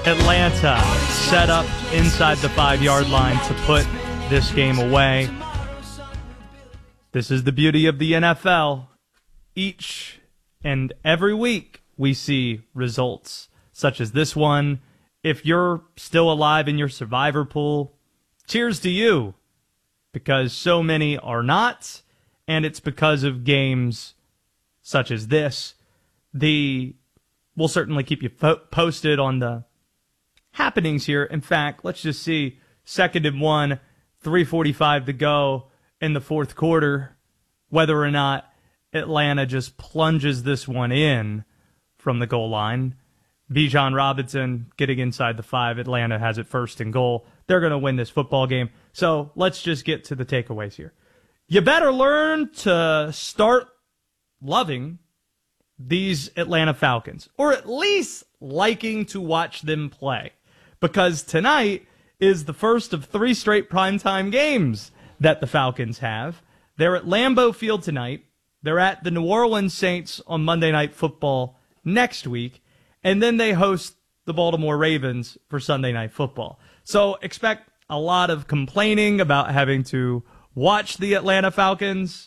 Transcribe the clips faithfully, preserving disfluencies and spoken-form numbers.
Atlanta set up inside the five-yard line to put this game away. This is the beauty of the N F L. Each and every week we see results such as this one. If you're still alive in your survivor pool, cheers to you, because so many are not, and it's because of games such as this. The we'll certainly keep you fo- posted on the happenings here. In fact, let's just see. Second and one, three forty-five to go in the fourth quarter. Whether or not Atlanta just plunges this one in from the goal line. Bijan Robinson getting inside the five. Atlanta has it first and goal. They're going to win this football game. So let's just get to the takeaways here. You better learn to start loving these Atlanta Falcons, or at least liking to watch them play, because tonight is the first of three straight primetime games that the Falcons have. They're at Lambeau Field tonight. They're at the New Orleans Saints on Monday Night Football next week, and then they host the Baltimore Ravens for Sunday Night Football. So expect a lot of complaining about having to watch the Atlanta Falcons.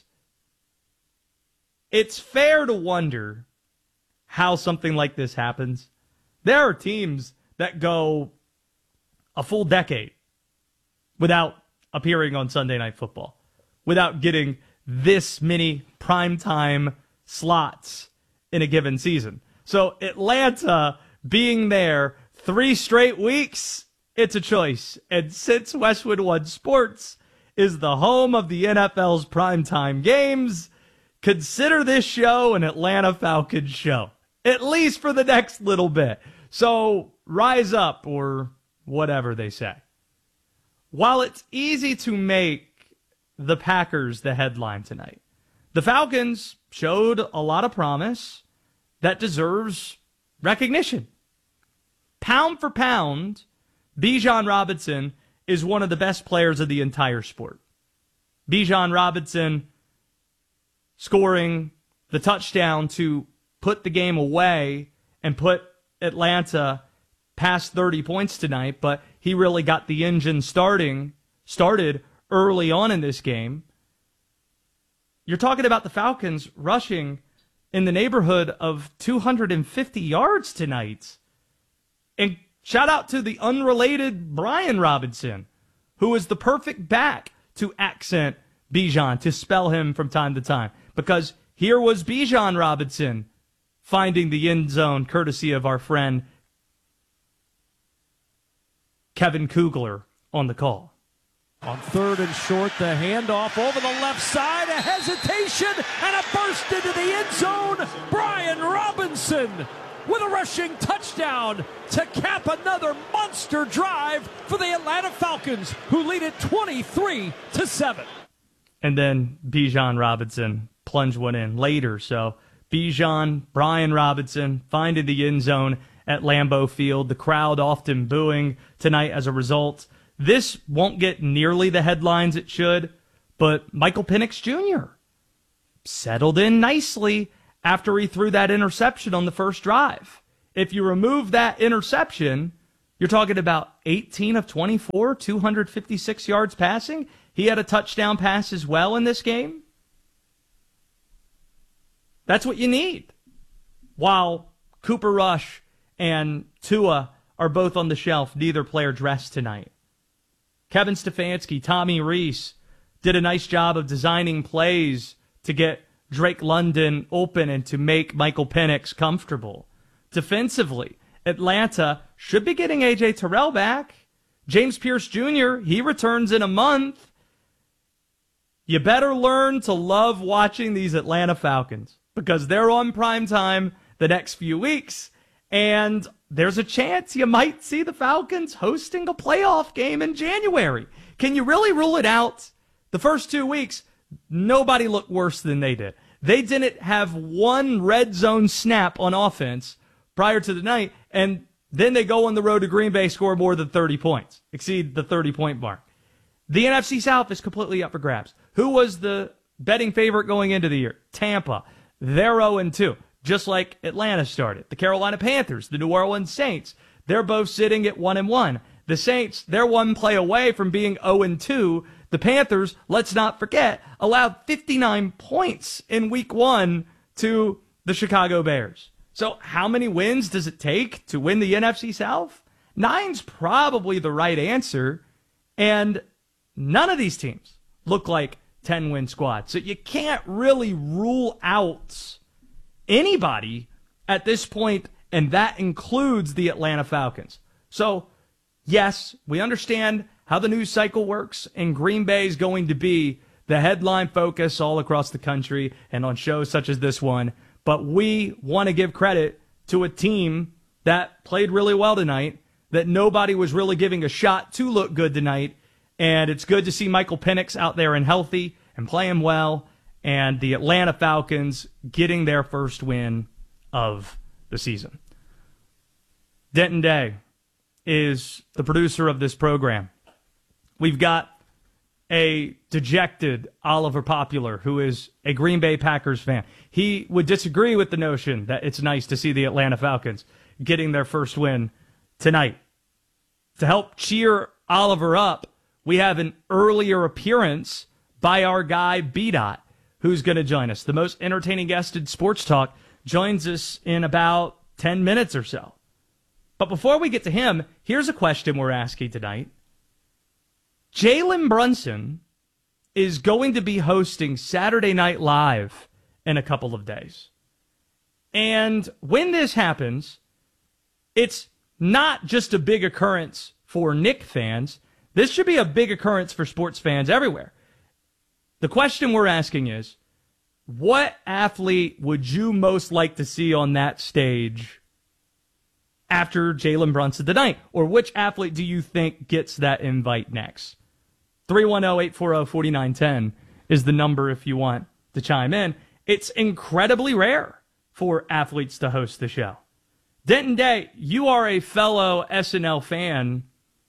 It's fair to wonder how something like this happens. There are teams that go a full decade without appearing on Sunday Night Football, without getting this many primetime slots in a given season. So Atlanta being there three straight weeks, it's a choice. And since Westwood One Sports is the home of the N F L's primetime games, consider this show an Atlanta Falcons show, at least for the next little bit. So rise up, or whatever they say. While it's easy to make the Packers the headline tonight, the Falcons showed a lot of promise that deserves recognition. Pound for pound, Bijan Robinson is one of the best players of the entire sport. Bijan Robinson scoring the touchdown to put the game away and put Atlanta past thirty points tonight, but he really got the engine starting, started early on in this game. You're talking about the Falcons rushing in the neighborhood of two hundred fifty yards tonight. And shout out to the unrelated Brian Robinson, who is the perfect back to accent Bijan, to spell him from time to time. Because here was Bijan Robinson finding the end zone courtesy of our friend Kevin Kugler on the call. On third and short, the handoff over the left side, a hesitation, and a burst into the end zone. Brian Robinson with a rushing touchdown to cap another monster drive for the Atlanta Falcons, who lead it twenty-three to seven. And then Bijan Robinson plunged one in later. So Bijan, Brian Robinson finding the end zone at Lambeau Field. The crowd often booing tonight as a result. This won't get nearly the headlines it should, but Michael Penix Junior settled in nicely after he threw that interception on the first drive. If you remove that interception, you're talking about eighteen of twenty-four, two hundred fifty-six yards passing. He had a touchdown pass as well in this game. That's what you need. While Cooper Rush and Tua are both on the shelf, neither player dressed tonight. Kevin Stefanski, Tommy Rees did a nice job of designing plays to get Drake London open and to make Michael Penix comfortable. Defensively, Atlanta should be getting A J Terrell back. James Pierce Junior, he returns in a month. You better learn to love watching these Atlanta Falcons, because they're on prime time the next few weeks, and there's a chance you might see the Falcons hosting a playoff game in January. Can you really rule it out? The first two weeks, nobody looked worse than they did. They didn't have one red zone snap on offense prior to the night, and then they go on the road to Green Bay, score more than thirty points, exceed the thirty-point mark. The N F C South is completely up for grabs. Who was the betting favorite going into the year? Tampa. They're oh and two. Just like Atlanta started. The Carolina Panthers, the New Orleans Saints, They're both sitting at one and one. The Saints, they're one play away from being oh and two. The Panthers, let's not forget, allowed fifty-nine points in week one to the Chicago Bears. So how many wins does it take to win the N F C South? Nine's probably the right answer. And none of these teams look like ten-win squads. So you can't really rule out anybody at this point, and that includes the Atlanta Falcons. So, yes, we understand how the news cycle works, and Green Bay is going to be the headline focus all across the country and on shows such as this one. But we want to give credit to a team that played really well tonight, that nobody was really giving a shot to look good tonight. And it's good to see Michael Penix out there and healthy and playing well, and the Atlanta Falcons getting their first win of the season. Denton Day is the producer of this program. We've got a dejected Oliver Popular, who is a Green Bay Packers fan. He would disagree with the notion that it's nice to see the Atlanta Falcons getting their first win tonight. To help cheer Oliver up, we have an earlier appearance by our guy B-Dot, who's going to join us. The most entertaining guest in sports talk joins us in about ten minutes or so. But before we get to him, here's a question we're asking tonight. Jalen Brunson is going to be hosting Saturday Night Live in a couple of days. And when this happens, it's not just a big occurrence for Knick fans. This should be a big occurrence for sports fans everywhere. The question we're asking is, what athlete would you most like to see on that stage after Jalen Brunson tonight? Or which athlete do you think gets that invite next? three one zero, eight four zero, four nine one zero is the number if you want to chime in. It's incredibly rare for athletes to host the show. Denton Day, you are a fellow S N L fan.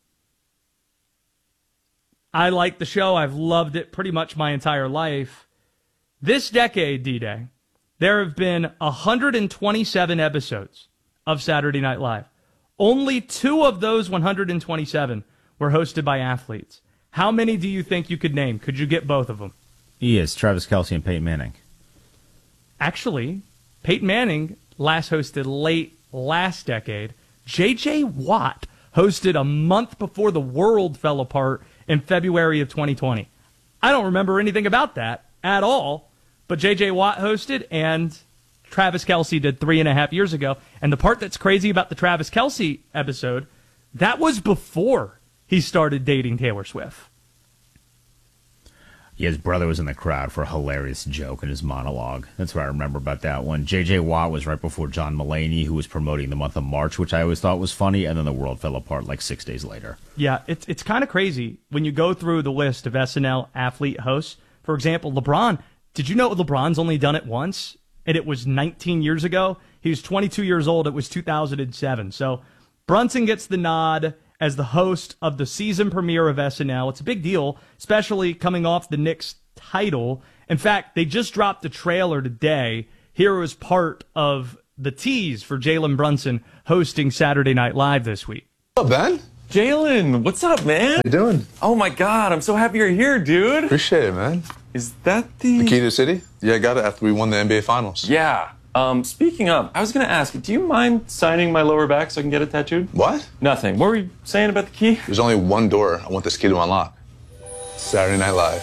I like the show. I've loved it pretty much my entire life. This decade, D-Day, there have been one hundred twenty-seven episodes of Saturday Night Live. Only two of those one hundred twenty-seven were hosted by athletes. How many do you think you could name? Could you get both of them? He is Travis Kelce and Peyton Manning. Actually, Peyton Manning last hosted late last decade. J J. Watt hosted a month before the world fell apart in February of twenty twenty. I don't remember anything about that at all, but J J. Watt hosted, and Travis Kelce did three and a half years ago. And the part that's crazy about the Travis Kelce episode, that was before he started dating Taylor Swift. Yeah, his brother was in the crowd for a hilarious joke in his monologue. That's what I remember about that one. J J. Watt was right before John Mulaney, who was promoting the month of March, which I always thought was funny, and then the world fell apart like six days later. Yeah, it's it's kind of crazy when you go through the list of S N L athlete hosts. For example, LeBron. Did you know LeBron's only done it once? And it was nineteen years ago. He was twenty-two years old. It was two thousand seven. So Brunson gets the nod as the host of the season premiere of S N L. It's a big deal, especially coming off the Knicks title. In fact, they just dropped the trailer today. Here was part of the tease for Jalen Brunson hosting Saturday Night Live this week. What's up, Ben? Jalen, what's up, man? How you doing? Oh my God, I'm so happy you're here, dude. Appreciate it, man. Is that the... The key to the city? Yeah, I got it after we won the N B A Finals. Yeah. Um, speaking of, I was going to ask, do you mind signing my lower back so I can get it tattooed? What? Nothing. What were you saying about the key? There's only one door I want this key to unlock. Saturday Night Live.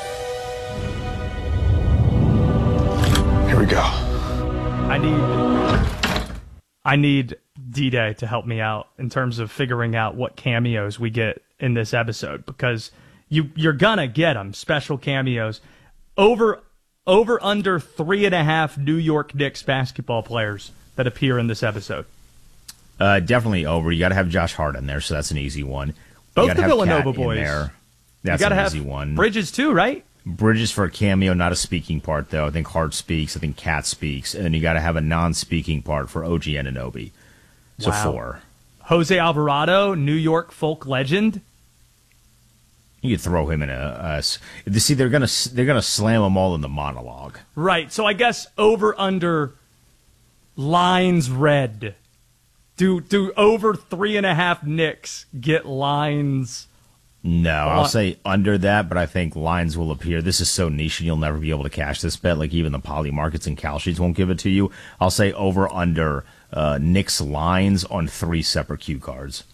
Here we go. I need I need D-Day to help me out in terms of figuring out what cameos we get in this episode, because you, you're going to get them, special cameos. Over... Over under three and a half New York Knicks basketball players that appear in this episode. Uh, definitely over. You got to have Josh Hart in there, so that's an easy one. Both the Villanova boys. There. That's you gotta an have easy one. Bridges too, right? Bridges for a cameo, not a speaking part though. I think Hart speaks. I think Cat speaks, and then you got to have a non-speaking part for O G Anunoby. So wow. four. Jose Alvarado, New York folk legend. You could throw him in a. a see, they're gonna they're gonna slam them all in the monologue. Right. So I guess over under lines read. Do do over three and a half Knicks get lines? No, I'll say under that, but I think lines will appear. This is so niche and you'll never be able to cash this bet. Like even the poly markets and Cal Sheets won't give it to you. I'll say over under uh, Knicks lines on three separate cue cards.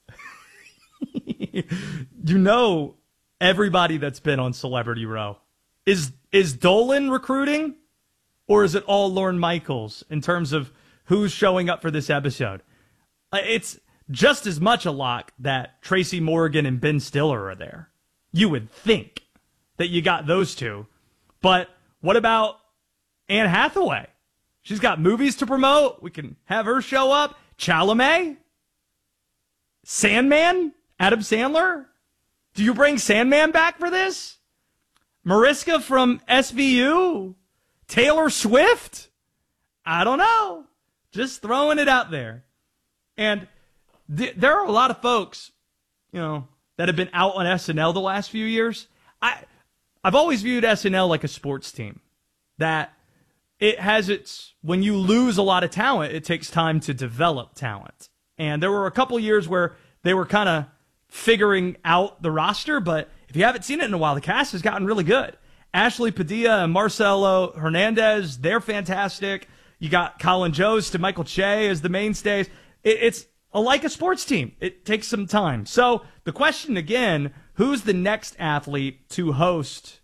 You know, everybody that's been on Celebrity Row. Is is Dolan recruiting? Or is it all Lorne Michaels in terms of who's showing up for this episode? It's just as much a lock that Tracy Morgan and Ben Stiller are there. You would think that you got those two. But what about Anne Hathaway? She's got movies to promote. We can have her show up. Chalamet? Sandman? Adam Sandler? Do you bring Sandman back for this? Mariska from S V U? Taylor Swift? I don't know. Just throwing it out there. And th- there are a lot of folks, you know, that have been out on S N L the last few years. I, I've always viewed S N L like a sports team. That it has its, when you lose a lot of talent, it takes time to develop talent. And there were a couple years where they were kind of figuring out the roster, but if you haven't seen it in a while, the cast has gotten really good. Ashley Padilla and Marcelo Hernandez, they're fantastic. You got Colin Jost to Michael Che as the mainstays. It, it's a, like a sports team. It takes some time. So the question again, who's the next athlete to host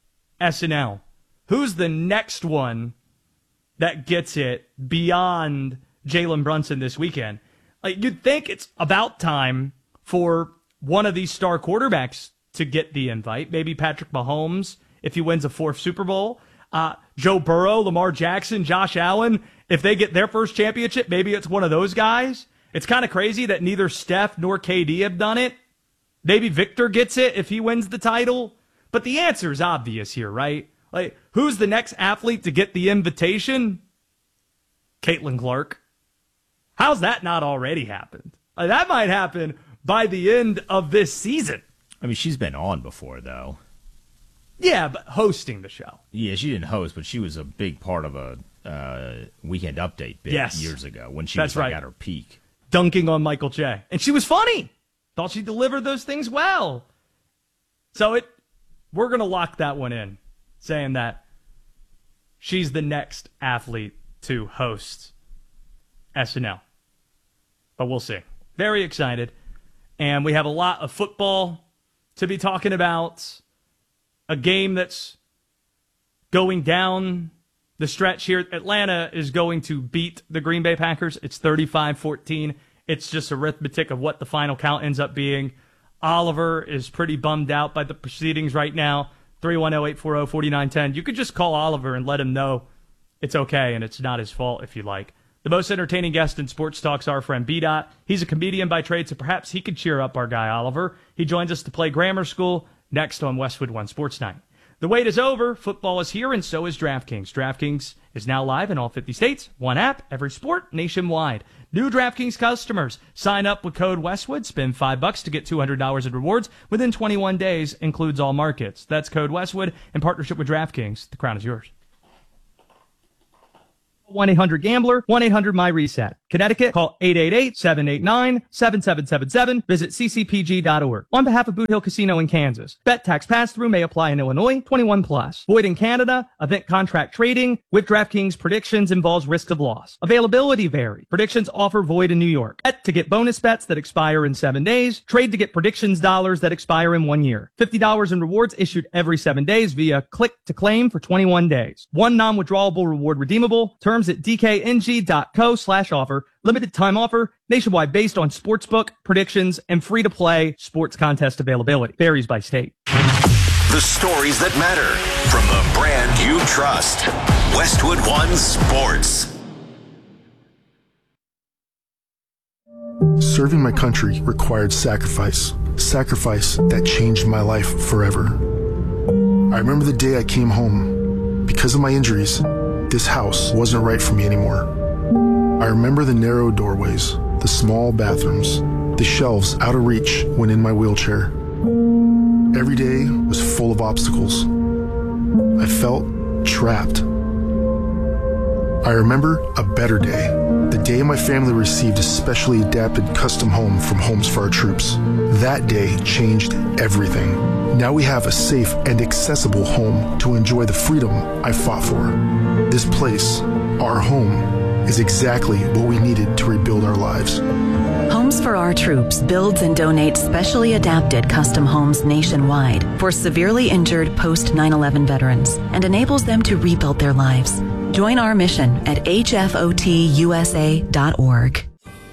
S N L? Who's the next one that gets it beyond Jalen Brunson this weekend? Like, you'd think it's about time for one of these star quarterbacks to get the invite. Maybe Patrick Mahomes, if he wins a fourth Super Bowl. Uh, Joe Burrow, Lamar Jackson, Josh Allen, if they get their first championship, maybe it's one of those guys. It's kind of crazy that neither Steph nor K D have done it. Maybe Victor gets it if he wins the title. But the answer is obvious here, right? Like, who's the next athlete to get the invitation? Caitlin Clark. How's that not already happened? Like, that might happen by the end of this season. I mean, she's been on before, though. Yeah, but hosting the show. Yeah, she didn't host, but she was a big part of a uh, Weekend Update bit yes. years ago when she That's was like right. at her peak. Dunking on Michael Che. And she was funny. Thought she delivered those things well. So it, we're going to lock that one in, saying that she's the next athlete to host S N L. But we'll see. Very excited. And we have a lot of football to be talking about. A game that's going down the stretch here. Atlanta is going to beat the Green Bay Packers. It's thirty-five fourteen. It's just arithmetic of what the final count ends up being. Oliver is pretty bummed out by the proceedings right now. three one zero, eight four zero, four nine one zero. You could just call Oliver and let him know it's okay and it's not his fault if you like. The most entertaining guest in sports talk's our friend B-Dot. He's a comedian by trade, so perhaps he could cheer up our guy Oliver. He joins us to play Grammar School next on Westwood One Sports Night. The wait is over. Football is here, and so is DraftKings. DraftKings is now live in all fifty states. One app, every sport, nationwide. New DraftKings customers. Sign up with code Westwood. Spend five bucks to get two hundred dollars in rewards within twenty-one days. Includes all markets. That's code Westwood in partnership with DraftKings. The crown is yours. one eight hundred gambler, one eight hundred my reset. Connecticut, call eight eight eight, seven eight nine, seven seven seven seven. Visit c c p g dot org. On behalf of Boot Hill Casino in Kansas, bet tax pass-through may apply in Illinois, twenty-one plus. Void in Canada, event contract trading with DraftKings predictions involves risk of loss. Availability vary. Predictions offer void in New York. Bet to get bonus bets that expire in seven days. Trade to get predictions dollars that expire in one year. fifty dollars in rewards issued every seven days via click to claim for twenty-one days. One non-withdrawable reward redeemable. Terms at d k n g dot co slash offer. Limited time offer. Nationwide based on sportsbook, predictions, and free-to-play sports contest availability. Varies by state. The stories that matter from the brand you trust. Westwood One Sports. Serving my country required sacrifice. Sacrifice that changed my life forever. I remember the day I came home. Because of my injuries, this house wasn't right for me anymore. I remember the narrow doorways, the small bathrooms, the shelves out of reach when in my wheelchair. Every day was full of obstacles. I felt trapped. I remember a better day. The day my family received a specially adapted custom home from Homes for Our Troops. That day changed everything. Now we have a safe and accessible home to enjoy the freedom I fought for. This place, our home, is exactly what we needed to rebuild our lives. Homes for Our Troops builds and donates specially adapted custom homes nationwide for severely injured post nine eleven veterans and enables them to rebuild their lives. Join our mission at H F O T U S A dot org.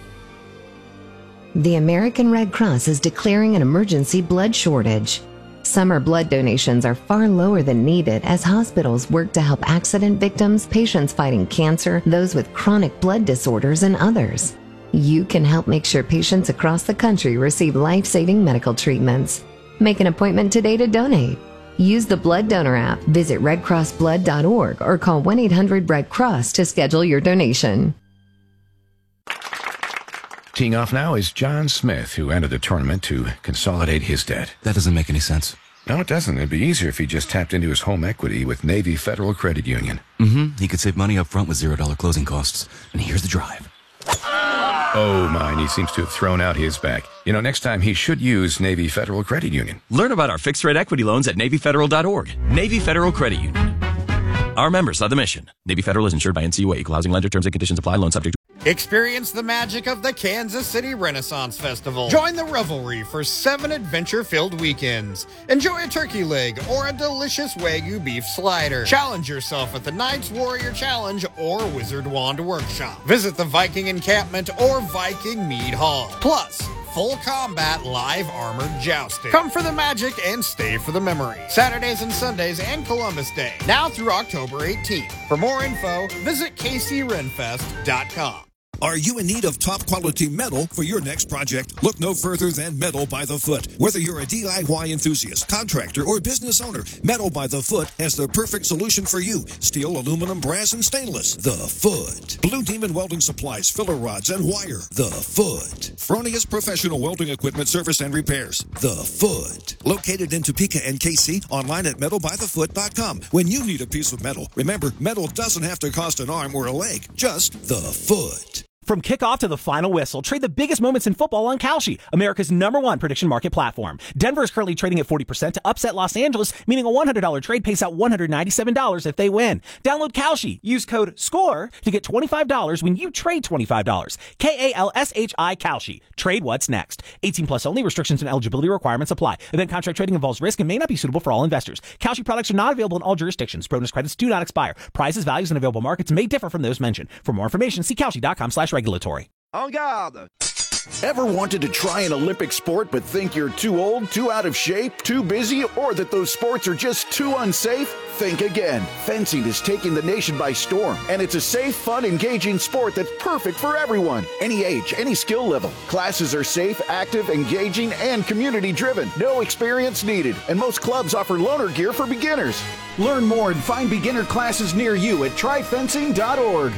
The American Red Cross is declaring an emergency blood shortage. Summer blood donations are far lower than needed as hospitals work to help accident victims, patients fighting cancer, those with chronic blood disorders, and others. You can help make sure patients across the country receive life-saving medical treatments. Make an appointment today to donate. Use the Blood Donor app, visit red cross blood dot org, or call one eight hundred red cross to schedule your donation. Teeing off now is John Smith, who entered the tournament to consolidate his debt. That doesn't make any sense. No, it doesn't. It'd be easier if he just tapped into his home equity with Navy Federal Credit Union. Mm-hmm. He could save money up front with zero dollar closing costs. And here's the drive. Oh, mine. He seems to have thrown out his back. You know, next time he should use Navy Federal Credit Union. Learn about our fixed-rate equity loans at Navy Federal dot org. Navy Federal Credit Union. Our members are the mission. Navy Federal is insured by N C U A. Equal housing lender. Terms and conditions apply. Loan subject to... Experience the magic of the Kansas City Renaissance Festival. Join the revelry for seven adventure-filled weekends. Enjoy a turkey leg or a delicious Wagyu beef slider. Challenge yourself at the Knights Warrior Challenge or Wizard Wand Workshop. Visit the Viking Encampment or Viking Mead Hall. Plus, full combat live armored jousting. Come for the magic and stay for the memory. Saturdays and Sundays and Columbus Day. Now through October eighteenth. For more info, visit K C Renfest dot com. Are you in need of top-quality metal for your next project? Look no further than Metal by the Foot. Whether you're a D I Y enthusiast, contractor, or business owner, Metal by the Foot has the perfect solution for you. Steel, aluminum, brass, and stainless. The Foot. Blue Demon Welding Supplies, filler rods, and wire. The Foot. Fronius Professional Welding Equipment Service and Repairs. The Foot. Located in Topeka and K C, online at metal by the foot dot com. When you need a piece of metal, remember, metal doesn't have to cost an arm or a leg. Just the Foot. From kickoff to the final whistle, trade the biggest moments in football on Kalshi, America's number one prediction market platform. Denver is currently trading at forty percent to upset Los Angeles, meaning a one hundred dollars trade pays out one hundred ninety-seven dollars if they win. Download Kalshi. Use code SCORE to get twenty-five dollars when you trade twenty-five dollars. K A L S H I Kalshi. Trade what's next. eighteen plus only. Restrictions and eligibility requirements apply. Event contract trading involves risk and may not be suitable for all investors. Kalshi products are not available in all jurisdictions. Bonus credits do not expire. Prices, values, and available markets may differ from those mentioned. For more information, see Kalshi dot com slash regulatory. En garde! Ever wanted to try an Olympic sport but think you're too old, too out of shape, too busy, or that those sports are just too unsafe? Think again. Fencing is taking the nation by storm, and it's a safe, fun, engaging sport that's perfect for everyone. Any age, any skill level. Classes are safe, active, engaging, and community-driven. No experience needed, and most clubs offer loaner gear for beginners. Learn more and find beginner classes near you at try fencing dot org.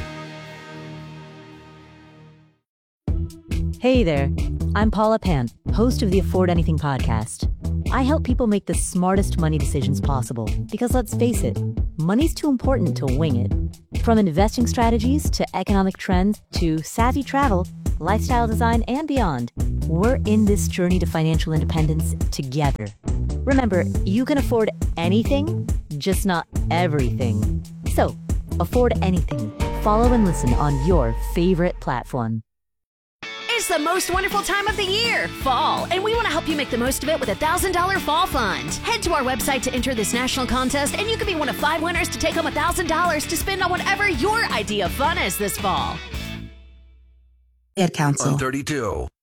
Hey there, I'm Paula Pan, host of the Afford Anything podcast. I help people make the smartest money decisions possible because let's face it, money's too important to wing it. From investing strategies to economic trends to savvy travel, lifestyle design, and beyond, we're in this journey to financial independence together. Remember, you can afford anything, just not everything. So, afford anything. Follow and listen on your favorite platform. It's the most wonderful time of the year, fall, and we want to help you make the most of it with a one thousand dollars Fall Fund. Head to our website to enter this national contest, and you could be one of five winners to take home one thousand dollars to spend on whatever your idea of fun is this fall. Ad Council. On thirty-two.